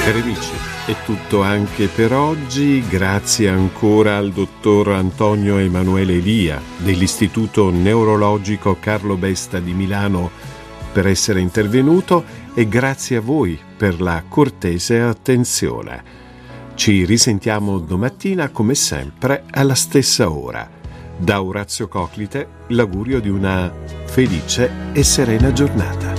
Cari amici, è tutto anche per oggi. Grazie ancora al dottor Antonio Emanuele Elia dell'Istituto Neurologico Carlo Besta di Milano per essere intervenuto e grazie a voi per la cortese attenzione. Ci risentiamo domattina come sempre alla stessa ora. Da Orazio Coclite l'augurio di una felice e serena giornata.